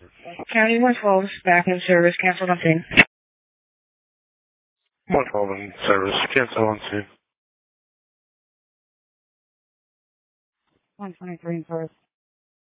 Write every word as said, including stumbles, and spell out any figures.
County one twelve, back in service, canceled on scene. one twelve in service, cancel on scene. one twenty-three in service.